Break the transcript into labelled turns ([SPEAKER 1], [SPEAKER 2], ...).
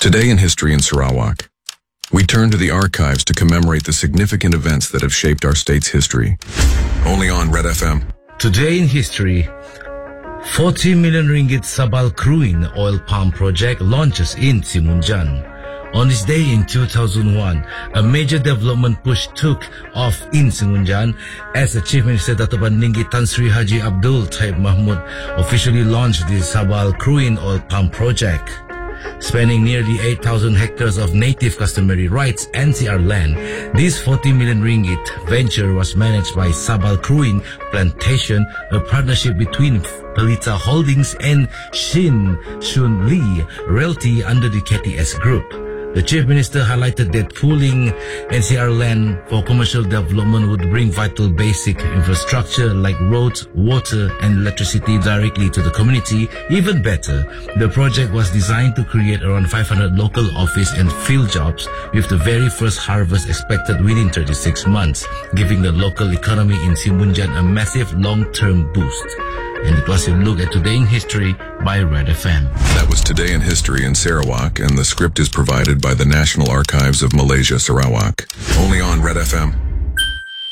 [SPEAKER 1] Today in History in Sarawak, we turn to the archives to commemorate the significant events that have shaped our state's history. Only on Red FM.
[SPEAKER 2] Today in history, 40 million ringgit Sabal Kruin oil palm project launches in Simunjan. On this day in 2001, a major development push took off in Simunjan as the Chief Minister Dato' Bandinggi Tan Sri Haji Abdul Taib Mahmud officially launched the Sabal Kruin oil palm project. Spanning nearly 8,000 hectares of native customary rights NCR land, this 40 million ringgit venture was managed by Sabal Kruin Plantation, a partnership between Pelita Holdings and Shin Shun Lee Realty under the KTS Group. The Chief Minister highlighted that pooling NCR land for commercial development would bring vital basic infrastructure like roads, water, and electricity directly to the community. Even better, the project was designed to create around 500 local office and field jobs, with the very first harvest expected within 36 months, giving the local economy in Simunjan a massive long-term boost. And it was a look at Today in History by Red FM.
[SPEAKER 1] That was Today in History in Sarawak, and the script is provided by the National Archives of Malaysia, Sarawak. Only on Red FM.